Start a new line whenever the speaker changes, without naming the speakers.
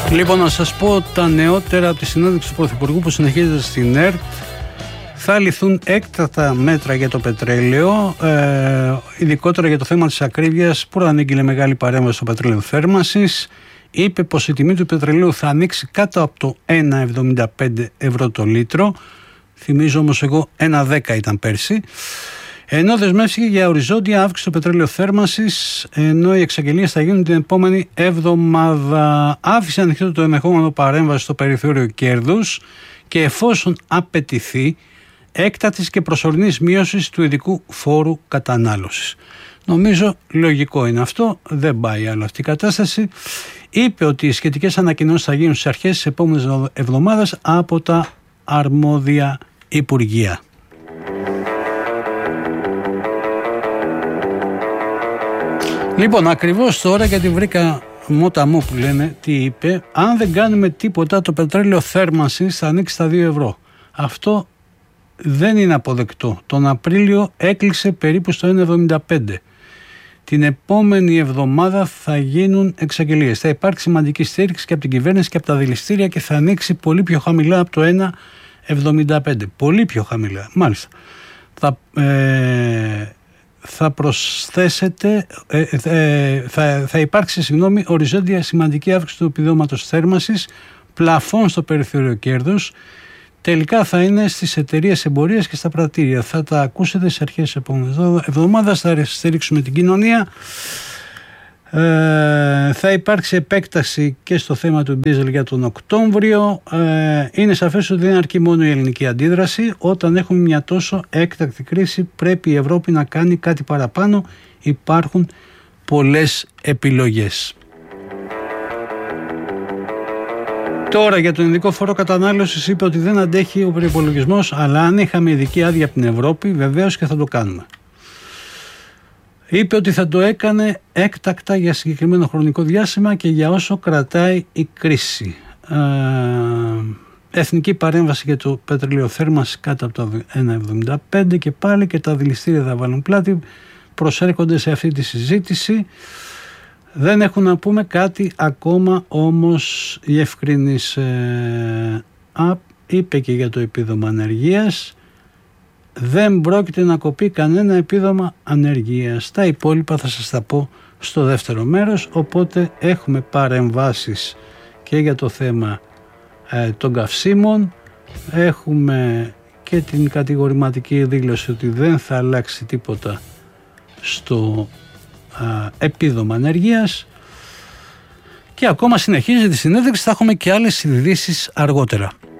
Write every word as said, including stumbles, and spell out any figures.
Λοιπόν, να σας πω τα νεότερα από τη συνέντευξη του Πρωθυπουργού που συνεχίζεται στην ΕΡΤ. Θα ληφθούν έκτακτα μέτρα για το πετρέλαιο, ε, ειδικότερα για το θέμα της ακρίβειας που ανήγγειλε μεγάλη παρέμβαση στο πετρέλαιο θέρμανσης. Είπε πως η τιμή του πετρελαίου θα ανοίξει κάτω από το ένα εβδομήντα πέντε ευρώ το λίτρο. Θυμίζω όμως εγώ ένα δέκα ήταν πέρσι. Ενώ δεσμεύτηκε για οριζόντια αύξηση του πετρέλαιο θέρμανσης, ενώ οι εξαγγελίες θα γίνουν την επόμενη εβδομάδα. Άφησε ανοιχτό το ενδεχόμενο παρέμβαση στο περιθώριο κέρδους και εφόσον απαιτηθεί έκτατης και προσωρινής μείωσης του ειδικού φόρου κατανάλωσης. Νομίζω λογικό είναι αυτό, δεν πάει άλλο αυτή η κατάσταση. Είπε ότι οι σχετικές ανακοινώσεις θα γίνουν στις αρχές της επόμενης εβδομάδας από τα αρμόδια υπουργεία. Λοιπόν, ακριβώς τώρα, γιατί βρήκα μότα μου που λένε τι είπε, αν δεν κάνουμε τίποτα το πετρέλαιο θέρμανσης θα ανοίξει στα δύο ευρώ. Αυτό δεν είναι αποδεκτό. Τον Απρίλιο έκλεισε περίπου στο ένα εβδομήντα πέντε. Την επόμενη εβδομάδα θα γίνουν εξαγγελίες. Θα υπάρξει σημαντική στήριξη και από την κυβέρνηση και από τα δηληστήρια και θα ανοίξει πολύ πιο χαμηλά από το ένα εβδομήντα πέντε. Πολύ πιο χαμηλά, μάλιστα. Θα... Ε, θα προσθέσετε, ε, ε, θα, θα υπάρξει συγγνώμη, οριζόντια σημαντική αύξηση του επιδόματος θέρμανσης, πλαφόν στο περιθώριο κέρδους. Τελικά θα είναι στις εταιρείες εμπορίας και στα πρατήρια. Θα τα ακούσετε στις αρχές της επόμενης εβδομάδας. Θα στηρίξουμε την κοινωνία. Ε, θα υπάρξει επέκταση και στο θέμα του ντίζελ για τον Οκτώβριο. Ε, είναι σαφές ότι δεν αρκεί μόνο η ελληνική αντίδραση. Όταν έχουμε μια τόσο έκτακτη κρίση πρέπει η Ευρώπη να κάνει κάτι παραπάνω. Υπάρχουν πολλές επιλογές. Τώρα για τον ειδικό φόρο κατανάλωσης είπε ότι δεν αντέχει ο προϋπολογισμός, αλλά αν είχαμε ειδική άδεια από την Ευρώπη βεβαίως και θα το κάνουμε. Είπε ότι θα το έκανε έκτακτα για συγκεκριμένο χρονικό διάστημα και για όσο κρατάει η κρίση. Ε, εθνική παρέμβαση για το πετρελαίο θέρμανση κάτω από το ένα εβδομήντα πέντε και πάλι και τα δηληστήρια θα βάλουν πλάτη. Προσέρχονται σε αυτή τη συζήτηση. Δεν έχουν να πούμε κάτι ακόμα όμως διευκρίνησε. Α, είπε και για το επίδομα ανεργίας. Δεν πρόκειται να κοπεί κανένα επίδομα ανεργίας. Τα υπόλοιπα θα σας τα πω στο δεύτερο μέρος, οπότε έχουμε παρεμβάσεις και για το θέμα ε, των καυσίμων. Έχουμε και την κατηγορηματική δήλωση ότι δεν θα αλλάξει τίποτα στο ε, επίδομα ανεργίας και ακόμα συνεχίζει τη συνέντευξη, θα έχουμε και άλλες ειδήσεις αργότερα.